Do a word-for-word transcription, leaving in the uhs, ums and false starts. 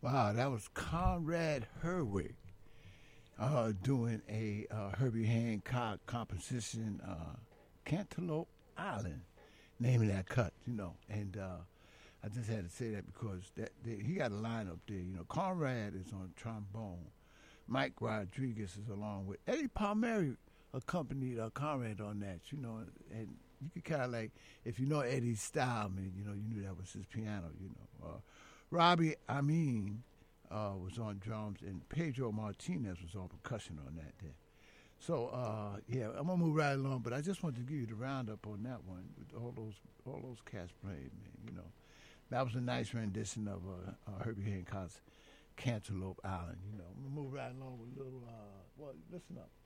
Wow, that was Conrad Herwig uh, doing a uh, Herbie Hancock composition, uh, Cantaloupe Island, naming that cut, you know. And uh, I just had to say that because that they, he got a line up there. You know, Conrad is on trombone. Mike Rodriguez is along with Eddie Palmieri accompanied uh, Conrad on that. You know, and you could kind of like, if you know Eddie's style, man, you know, you knew that was his piano. You know, uh, Robbie Amin uh, was on drums, and Pedro Martinez was on percussion on that. There. So uh, yeah, I'm gonna move right along, but I just wanted to give you the roundup on that one with all those all those cats playing, man. You know, that was a nice rendition of uh, uh, Herbie Hancock's Cantaloupe Island. You know, I'm gonna move right along with a little. Uh, well, listen up.